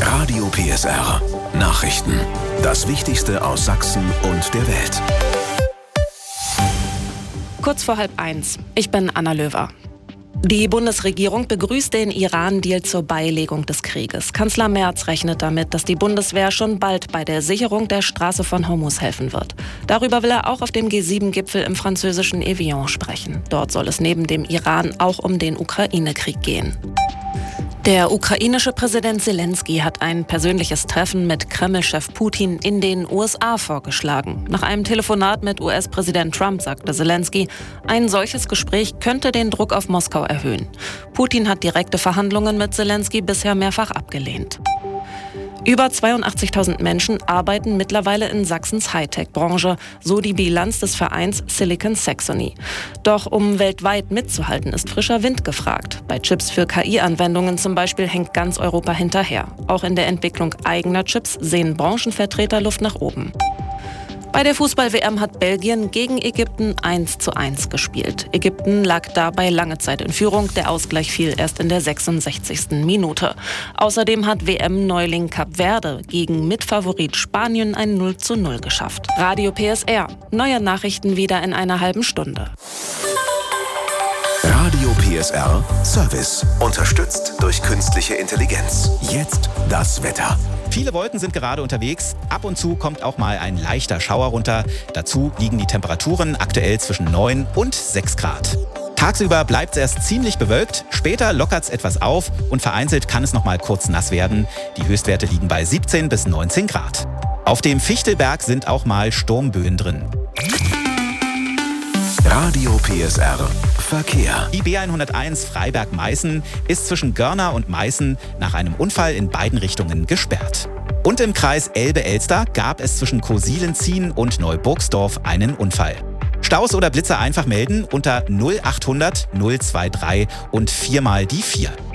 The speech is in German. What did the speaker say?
Radio PSR. Nachrichten. Das Wichtigste aus Sachsen und der Welt. Kurz vor 12:30. Ich bin Anna Löwer. Die Bundesregierung begrüßt den Iran-Deal zur Beilegung des Krieges. Kanzler Merz rechnet damit, dass die Bundeswehr schon bald bei der Sicherung der Straße von Hormuz helfen wird. Darüber will er auch auf dem G7-Gipfel im französischen Evian sprechen. Dort soll es neben dem Iran auch um den Ukraine-Krieg gehen. Der ukrainische Präsident Zelensky hat ein persönliches Treffen mit Kreml-Chef Putin in den USA vorgeschlagen. Nach einem Telefonat mit US-Präsident Trump sagte Zelensky, ein solches Gespräch könnte den Druck auf Moskau erhöhen. Putin hat direkte Verhandlungen mit Zelensky bisher mehrfach abgelehnt. Über 82.000 Menschen arbeiten mittlerweile in Sachsens Hightech-Branche, so die Bilanz des Vereins Silicon Saxony. Doch um weltweit mitzuhalten, ist frischer Wind gefragt. Bei Chips für KI-Anwendungen zum Beispiel hängt ganz Europa hinterher. Auch in der Entwicklung eigener Chips sehen Branchenvertreter Luft nach oben. Bei der Fußball-WM hat Belgien gegen Ägypten 1:1 gespielt. Ägypten lag dabei lange Zeit in Führung. Der Ausgleich fiel erst in der 66. Minute. Außerdem hat WM-Neuling Kap Verde gegen Mitfavorit Spanien ein 0:0 geschafft. Radio PSR. Neue Nachrichten wieder in einer halben Stunde. Radio PSR Service. Unterstützt durch künstliche Intelligenz. Jetzt das Wetter. Viele Wolken sind gerade unterwegs. Ab und zu kommt auch mal ein leichter Schauer runter. Dazu liegen die Temperaturen aktuell zwischen 9 und 6 Grad. Tagsüber bleibt es erst ziemlich bewölkt, später lockert es etwas auf und vereinzelt kann es noch mal kurz nass werden. Die Höchstwerte liegen bei 17 bis 19 Grad. Auf dem Fichtelberg sind auch mal Sturmböen drin. Radio PSR Verkehr. Die B101 Freiberg-Meißen ist zwischen Görna und Meißen nach einem Unfall in beiden Richtungen gesperrt. Und im Kreis Elbe-Elster gab es zwischen Kosilenzien und Neuburgsdorf einen Unfall. Staus oder Blitzer einfach melden unter 0800 023 und 4 mal die 4.